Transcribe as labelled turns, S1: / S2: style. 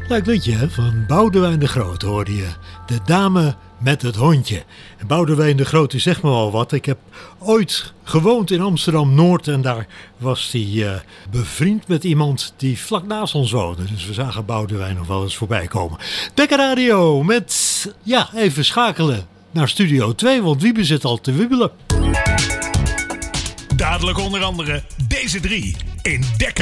S1: Leuk liedje hè? Van Boudewijn de Groot hoorde je. De dame met het hondje. En Boudewijn de Groot, zegt me wel wat. Ik heb ooit gewoond in Amsterdam-Noord en daar was hij bevriend met iemand die vlak naast ons woonde. Dus we zagen Boudewijn nog wel eens voorbij komen. Dekker Radio met, even schakelen naar Studio 2, want Wiebe zit al te wiebelen.
S2: Dadelijk onder andere deze drie in Dekker